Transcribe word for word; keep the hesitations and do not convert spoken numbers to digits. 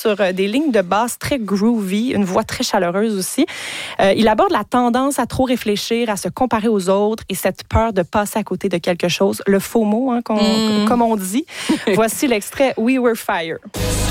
sur euh, des lignes de basse très groovy, une voix très chaleureuse aussi. Euh, il aborde la tendance à trop réfléchir, à se comparer aux autres et cette peur de passer à côté de quelque chose, le FOMO, hein, qu'on, mm. comme on dit. Voici l'extrait We Were Fire.